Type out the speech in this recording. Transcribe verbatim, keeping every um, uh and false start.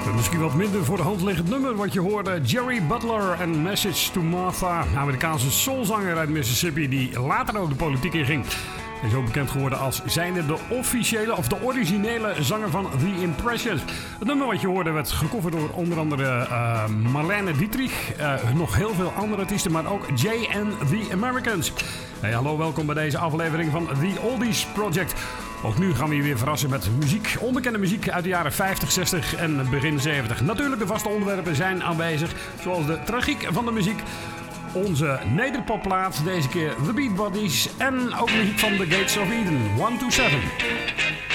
Misschien wat minder voor de hand liggend nummer wat je hoorde. Jerry Butler en Message to Martha. Een Amerikaanse soulzanger uit Mississippi die later ook de politiek inging. Hij is ook bekend geworden als zijnde de officiële of de originele zanger van The Impressions. Het nummer wat je hoorde werd gecoverd door onder andere uh, Marlene Dietrich. Uh, nog heel veel andere artiesten, maar ook Jay and The Americans. Hey, hallo, welkom bij deze aflevering van The Oldies Project. Ook nu gaan we je weer verrassen met muziek, onbekende muziek uit de jaren vijftig, zestig en begin zeventig. Natuurlijk, de vaste onderwerpen zijn aanwezig, zoals de tragiek van de muziek, onze nederpopplaat, deze keer The Beat Buddies en ook muziek van The Gates of Eden, one to seven.